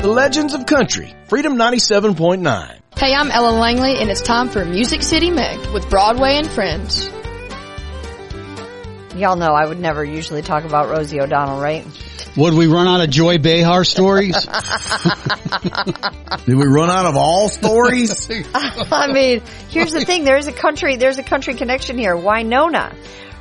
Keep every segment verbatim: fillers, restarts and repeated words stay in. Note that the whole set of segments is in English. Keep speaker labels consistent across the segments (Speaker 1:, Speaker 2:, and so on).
Speaker 1: The Legends of Country, Freedom ninety-seven point nine.
Speaker 2: Hey, I'm Ella Langley, and it's time for Music City Meg with Broadway and Friends.
Speaker 3: Y'all know I would never usually talk about Rosie O'Donnell, right?
Speaker 4: Would we run out of Joy Behar stories?
Speaker 5: Did we run out of all stories?
Speaker 3: I mean, here's the thing. There's a country, there's a country connection here. Wynonna.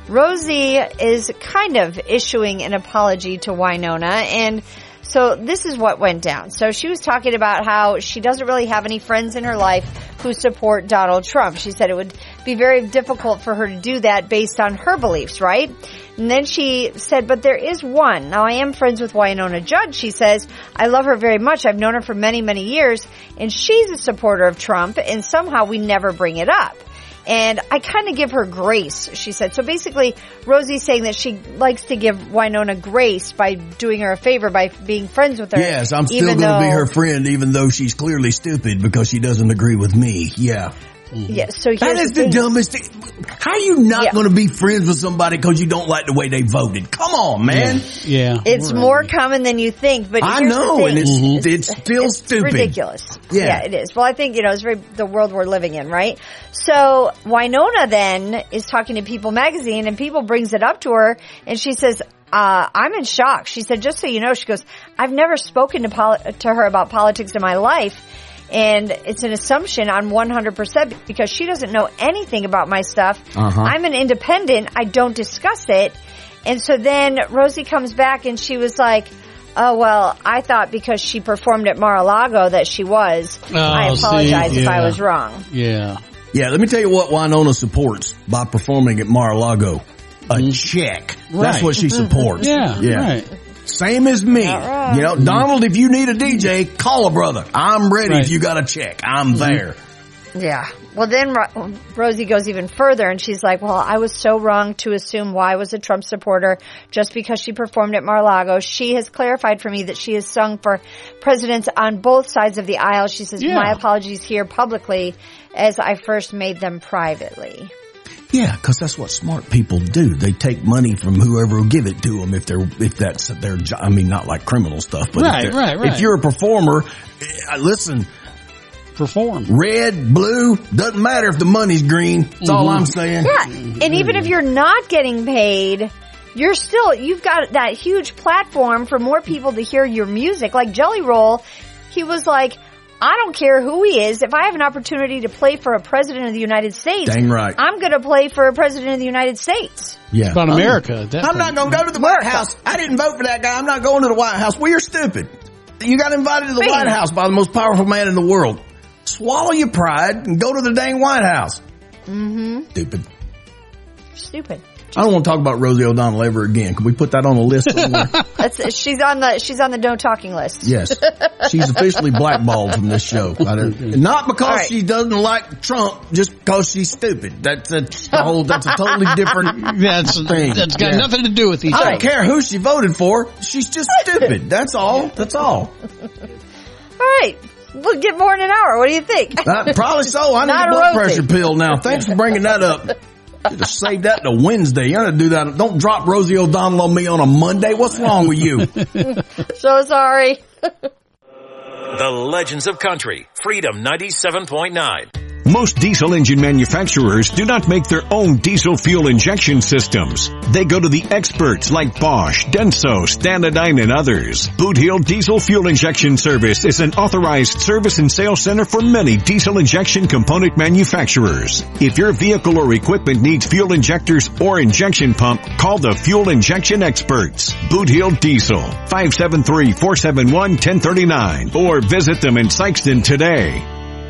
Speaker 3: Rosie is kind of issuing an apology to Wynonna, and so this is what went down. So she was talking about how she doesn't really have any friends in her life who support Donald Trump. She said it would be very difficult for her to do that based on her beliefs, right? And then she said, but there is one. Now, I am friends with Wynonna Judd, she says. I love her very much. I've known her for many, many years, and she's a supporter of Trump, and somehow we never bring it up. And I kind of give her grace, she said. So basically, Rosie's saying that she likes to give Wynonna grace by doing her a favor, by being friends with her.
Speaker 5: Yes, I'm still going to be her friend, even though she's clearly stupid because she doesn't agree with me. Yeah.
Speaker 3: Mm-hmm. Yeah, so here's
Speaker 5: that is the, the dumbest thing. How are you not yeah. going to be friends with somebody because you don't like the way they voted? Come on, man.
Speaker 4: Yeah. yeah.
Speaker 3: It's right. more common than you think, but
Speaker 5: I know, and it's, mm-hmm. it's still
Speaker 3: it's
Speaker 5: stupid.
Speaker 3: ridiculous.
Speaker 5: Yeah.
Speaker 3: yeah, it is. Well, I think, you know, it's very the world we're living in, right? So Wynonna then is talking to People magazine, and People brings it up to her, and she says, Uh, I'm in shock. She said, just so you know, she goes, I've never spoken to, poli- to her about politics in my life. And it's an assumption on one hundred percent because she doesn't know anything about my stuff. Uh-huh. I'm an independent. I don't discuss it. And so then Rosie comes back and she was like, oh, well, I thought because she performed at Mar-a-Lago that she was. Oh, I apologize see, yeah. if I was wrong.
Speaker 4: Yeah.
Speaker 5: Yeah, let me tell you what Wynonna supports by performing at Mar-a-Lago. A mm-hmm. check. Right. That's what she supports.
Speaker 4: Yeah, yeah. Right.
Speaker 5: Same as me. Right. You know, mm-hmm. Donald, if you need a D J, call a brother. I'm ready right. if you got a check. I'm mm-hmm. there.
Speaker 3: Yeah. Well, then Ro- Rosie goes even further, and she's like, well, I was so wrong to assume Y was a Trump supporter just because she performed at Mar-a-Lago. She has clarified for me that she has sung for presidents on both sides of the aisle. She says, yeah. my apologies here publicly as I first made them privately.
Speaker 5: Yeah, because that's what smart people do. They take money from whoever will give it to them if they're if that's their job. I mean, not like criminal stuff, but
Speaker 4: right,
Speaker 5: if,
Speaker 4: right, right.
Speaker 5: if you're a performer, listen,
Speaker 4: perform.
Speaker 5: Red, blue, doesn't matter if the money's green. That's mm-hmm. all I'm saying.
Speaker 3: Yeah, and even if you're not getting paid, you're still you've got that huge platform for more people to hear your music. Like Jelly Roll, he was like, I don't care who he is. If I have an opportunity to play for a president of the United States,
Speaker 5: dang right.
Speaker 3: I'm going to play for a president of the United States.
Speaker 4: Yeah. It's about America.
Speaker 5: I'm, I'm not going to go to the White House. I didn't vote for that guy. I'm not going to the White House. Well, you're stupid. You got invited to the Man. White House by the most powerful man in the world. Swallow your pride and go to the dang White House.
Speaker 3: Mm-hmm.
Speaker 5: Stupid.
Speaker 3: Stupid.
Speaker 5: I don't want to talk about Rosie O'Donnell ever again. Can we put that on the list somewhere?
Speaker 3: That's, she's on the she's on the no talking list.
Speaker 5: Yes, she's officially blackballed from this show. Not because right. she doesn't like Trump, just because she's stupid. That's a, a whole. That's a totally different
Speaker 4: that's,
Speaker 5: thing.
Speaker 4: That's got yeah. nothing to do with each
Speaker 5: other.
Speaker 4: other.
Speaker 5: I don't care who she voted for. She's just stupid. That's all. That's all.
Speaker 3: All right. We'll get more in an hour. What do you think?
Speaker 5: Uh, probably so. I need Not a blood a pressure pill now. Thanks for bringing that up. Just save that to Wednesday. You gotta do that. Don't drop Rosie O'Donnell on me on a Monday. What's wrong with you?
Speaker 3: So sorry.
Speaker 1: The Legends of Country, Freedom ninety-seven point nine.
Speaker 6: Most diesel engine manufacturers do not make their own diesel fuel injection systems. They go to the experts like Bosch, Denso, Stanadyne, and others. Boot Hill Diesel Fuel Injection Service is an authorized service and sales center for many diesel injection component manufacturers. If your vehicle or equipment needs fuel injectors or injection pump, call the Fuel Injection Experts. Boot Hill Diesel, five seven three, four seven one, one zero three nine, or visit them in Sikeston today.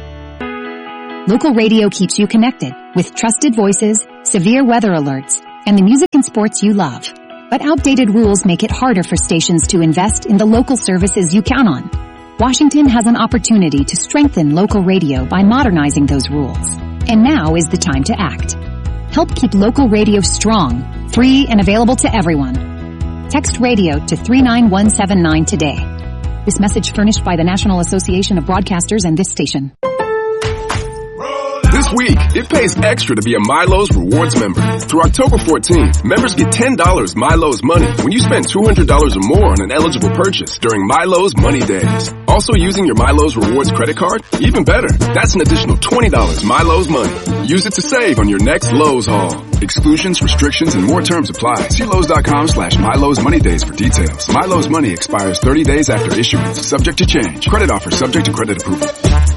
Speaker 7: Local radio keeps you connected with trusted voices, severe weather alerts, and the music and sports you love. But outdated rules make it harder for stations to invest in the local services you count on. Washington has an opportunity to strengthen local radio by modernizing those rules. And now is the time to act. Help keep local radio strong, free, and available to everyone. Text radio to three nine one seven nine today. This message furnished by the National Association of Broadcasters and this station.
Speaker 8: This This week, it pays extra to be a MyLowe's Rewards member. Through October fourteenth, members get ten dollars MyLowe's money when you spend two hundred dollars or more on an eligible purchase during MyLowe's Money Days. Also using your MyLowe's Rewards credit card? Even better, that's an additional twenty dollars MyLowe's money. Use it to save on your next Lowe's haul. Exclusions, restrictions, and more terms apply. See Lowe's.com slash MyLowe's Money Days for details. MyLowe's money expires thirty days after issuance. Subject to change. Credit offer subject to credit approval.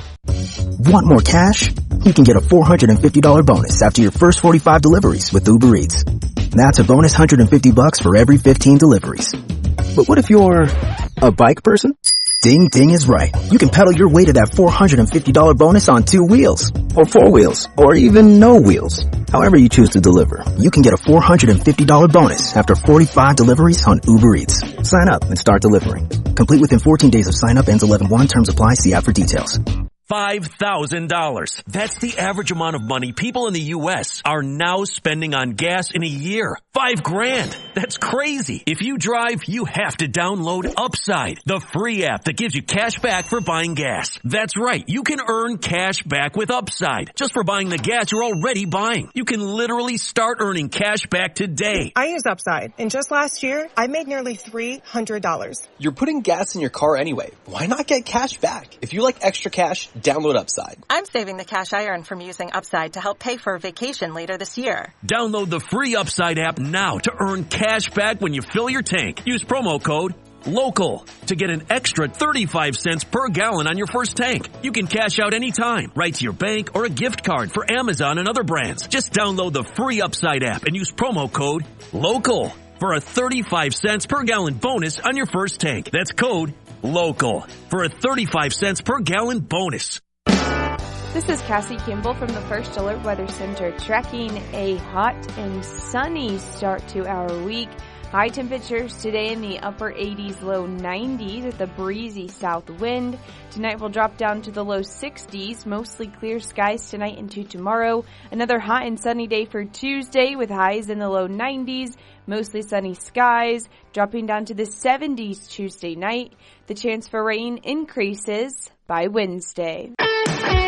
Speaker 9: Want more cash? You can get a four hundred fifty dollars bonus after your first forty-five deliveries with Uber Eats. That's a bonus one hundred fifty bucks for every fifteen deliveries. But what if you're a bike person? Ding Ding is right. You can pedal your way to that four hundred fifty dollars bonus on two wheels, or four wheels, or even no wheels. However you choose to deliver, you can get a four hundred fifty dollars bonus after forty-five deliveries on Uber Eats. Sign up and start delivering. Complete within fourteen days of sign up. Ends eleven one. Terms apply. See app for details.
Speaker 1: five thousand dollars. That's the average amount of money people in the U S are now spending on gas in a year. Five grand. That's crazy. If you drive, you have to download Upside, the free app that gives you cash back for buying gas. That's right. You can earn cash back with Upside just for buying the gas you're already buying. You can literally start earning cash back today.
Speaker 10: I use Upside, and just last year, I made nearly three hundred dollars.
Speaker 11: You're putting gas in your car anyway. Why not get cash back? If you like extra cash, download Upside.
Speaker 12: I'm saving the cash I earn from using Upside to help pay for a vacation later this year.
Speaker 1: Download the free Upside app now to earn cash back when you fill your tank. Use promo code LOCAL to get an extra thirty-five cents per gallon on your first tank. You can cash out anytime, right to your bank or a gift card for Amazon and other brands. Just download the free Upside app and use promo code LOCAL for a thirty-five cents per gallon bonus on your first tank. That's code LOCAL for a thirty-five cents per gallon bonus.
Speaker 13: This is Cassie Kimball from the First Alert Weather Center, tracking a hot and sunny start to our week. High temperatures today in the upper eighties, low nineties with a breezy south wind. Tonight will drop down to the low sixties, mostly clear skies tonight into tomorrow. Another hot and sunny day for Tuesday with highs in the low nineties, mostly sunny skies, dropping down to the seventies Tuesday night. The chance for rain increases by Wednesday.